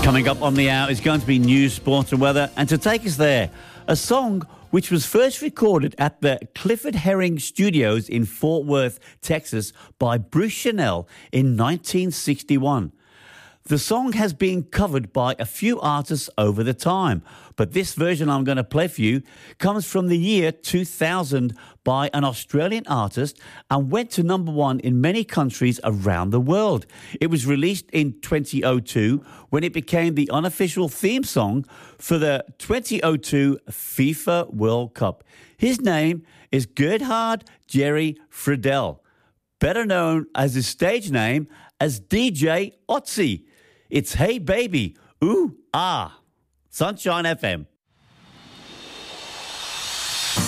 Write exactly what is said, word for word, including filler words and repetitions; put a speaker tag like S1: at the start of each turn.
S1: Coming up on the hour is going to be news, sports and weather. And to take us there, a song which was first recorded at the Clifford Herring Studios in Fort Worth, Texas by Bruce Chanel in nineteen sixty-one. The song has been covered by a few artists over the time, but this version I'm going to play for you comes from the year two thousand by an Australian artist and went to number one in many countries around the world. It was released in twenty oh two when it became the unofficial theme song for the twenty oh two FIFA World Cup. His name is Gerhard Jerry Friedel, better known as his stage name as D J Otzi. It's Hey Baby, Ooh Ah, Sunshine F M.